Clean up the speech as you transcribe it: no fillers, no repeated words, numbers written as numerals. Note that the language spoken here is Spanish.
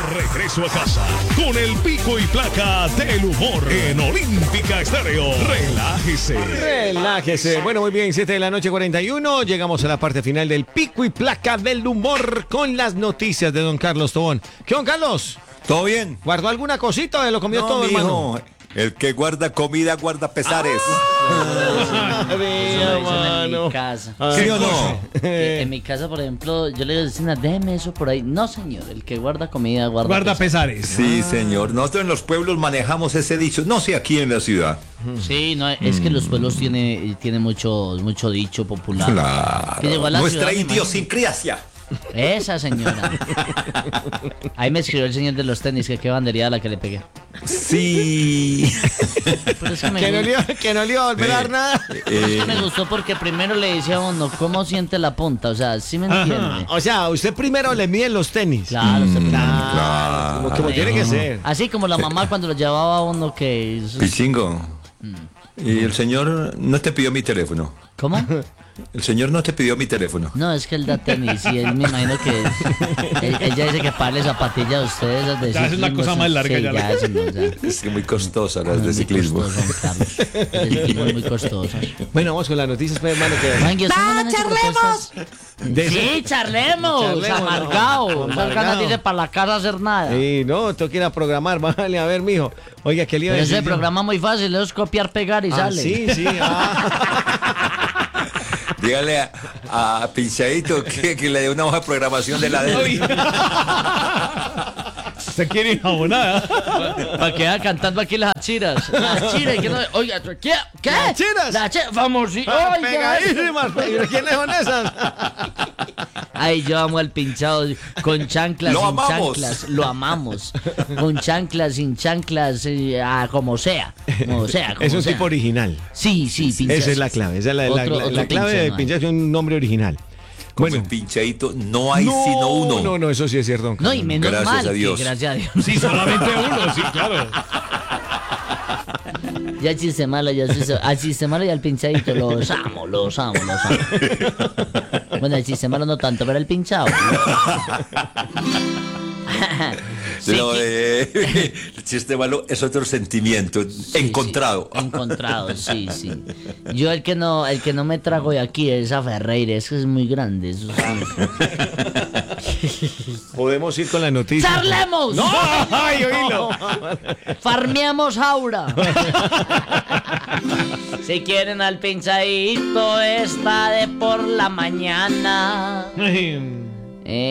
regreso a casa con el pico y placa del humor en Olímpica Estéreo. Relájese. Bueno, muy bien, 7:41 p.m. Llegamos a la parte final del pico y placa del humor con las noticias de don Carlos Tobón. ¿Qué, don Carlos? ¿Todo bien? ¿Guardó alguna cosita o lo comió todo, mijo, hermano? El que guarda comida guarda pesares. Eso en mi casa. ¿Sí o no? En mi casa, por ejemplo, yo le digo a la vecina, déjeme eso por ahí. No, señor, el que guarda comida guarda pesares. Sí, señor. Nosotros en los pueblos manejamos ese dicho. No sé aquí en la ciudad. Sí, no, es que los pueblos tiene mucho dicho popular. Claro. Que llegó a la Nuestra ciudad, idiosincrasia. Esa señora. Ahí me escribió el señor de los tenis que qué bandería la que le pegué. Sí. Pero es que Que no le iba a volver a dar nada. me gustó porque primero le decía a uno cómo siente la punta, o sea, ¿sí me entiende? O sea, usted primero le mide los tenis. Claro, Claro. Como tiene que ser. Así como la mamá cuando lo llevaba a uno que... Pichingo. Y el señor no te pidió mi teléfono. ¿Cómo? El señor no te pidió mi teléfono. No, es que él da tenis y él me imagino que ella dice que pague zapatilla a ustedes esas de Ya es una ciclismo, cosa más larga sí, ya. eso no, ya. Es que muy costosa las de Muy ciclismo. costoso, Carlos. El ciclismo es muy costoso. Bueno, vamos con las noticias, pues, hermano. Que... ¡Charlemos! De ese- Sí, charlemos, Charlemos, amargado. no, No ganas amargado. dice para la casa hacer nada. Sí, no, tengo que ir a programar. Vale, a ver, mijo. Oiga, ¿qué le iba a Pero decir? ese programa muy fácil, es copiar, pegar y sale. Sí, sí. Dígale a Pinchadito que le dé una hoja de programación de la de él. ¿Usted quiere jabonada? Para que vaya cantando aquí las chiras. Las chiras, y que no. Oiga, ¿qué? ¿Las chiras? Las chiras, vamos, sí. Pegadísimas. ¿Quiénes son esas? Ay, yo amo al pinchado con chanclas, Lo sin amamos. chanclas. Lo amamos. Con chanclas, sin chanclas, como sea. Como sea, como Es un sea. tipo original. Sí, pinchas. Esa es la clave. Esa es la Otro clave de pinche, pinchar es un nombre original. Como Bueno. el Pinchadito no hay sino uno. No, eso sí es cierto, don No, Carlos. y menos Gracias mal a Dios. que gracias a Dios. Sí, solamente uno, sí, claro. Ya el chiste malo, al chiste malo y al pinchadito los amo. Bueno, el chiste malo no tanto, pero el pinchado. Sí, El chiste malo es otro sentimiento encontrado. Sí, encontrado, sí. Yo el que no me trago de aquí es a Ferreira, es que es muy grande. Eso sí. Podemos ir con la noticia. ¡Charlemos! ¡No! ¡Ay, oílo! ¡Farmeamos Aura! Si quieren al pinchadito, está de por la mañana.